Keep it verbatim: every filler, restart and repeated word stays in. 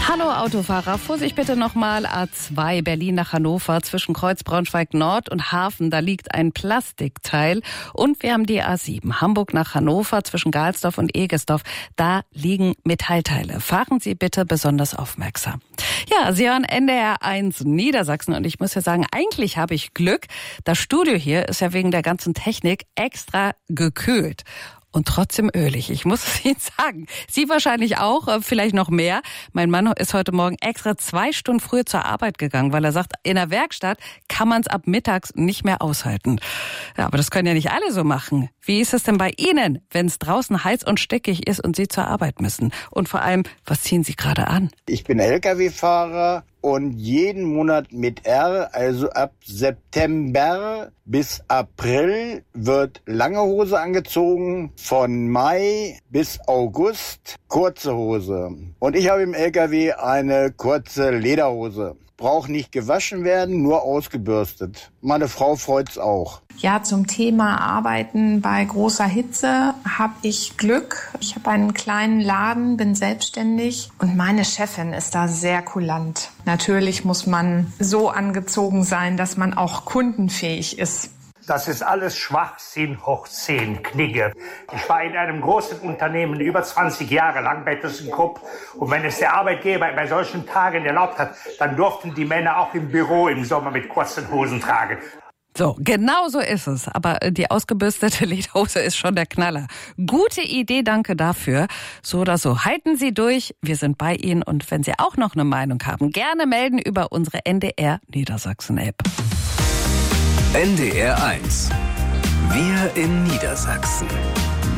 Hallo Autofahrer, Vorsicht bitte nochmal A zwei Berlin nach Hannover zwischen Kreuz Braunschweig Nord und Hafen. Da liegt ein Plastikteil. Und wir haben die A sieben Hamburg nach Hannover zwischen Galsdorf und Egesdorf. Da liegen Metallteile. Fahren Sie bitte besonders aufmerksam. Ja, Sie hören N D R eins Niedersachsen und ich muss ja sagen, eigentlich habe ich Glück. Das Studio hier ist ja wegen der ganzen Technik extra gekühlt. Und trotzdem ölig. Ich muss es Ihnen sagen. Sie wahrscheinlich auch, vielleicht noch mehr. Mein Mann ist heute Morgen extra zwei Stunden früher zur Arbeit gegangen, weil er sagt, in der Werkstatt kann man es ab mittags nicht mehr aushalten. Ja, aber das können ja nicht alle so machen. Wie ist es denn bei Ihnen, wenn es draußen heiß und stickig ist und Sie zur Arbeit müssen? Und vor allem, was ziehen Sie gerade an? Ich bin L K W-Fahrer und jeden Monat mit R, also ab September bis April, wird lange Hose angezogen, von Mai bis August kurze Hose. Und ich habe im L K W eine kurze Lederhose. Braucht nicht gewaschen werden, nur ausgebürstet. Meine Frau freut's auch. Ja, zum Thema Arbeiten bei großer Hitze habe ich Glück. Ich habe einen kleinen Laden, bin selbstständig und meine Chefin ist da sehr kulant. Natürlich muss man so angezogen sein, dass man auch kundenfähig ist. Das ist alles Schwachsinn hoch zehn, Knigge. Ich war in einem großen Unternehmen über zwanzig Jahre lang bei ThyssenKrupp. Und wenn es der Arbeitgeber bei solchen Tagen erlaubt hat, dann durften die Männer auch im Büro im Sommer mit kurzen Hosen tragen. So, genau so ist es. Aber die ausgebürstete Lederhose ist schon der Knaller. Gute Idee, danke dafür. So oder so, halten Sie durch. Wir sind bei Ihnen. Und wenn Sie auch noch eine Meinung haben, gerne melden über unsere N D R Niedersachsen-App. N D R eins. Wir in Niedersachsen.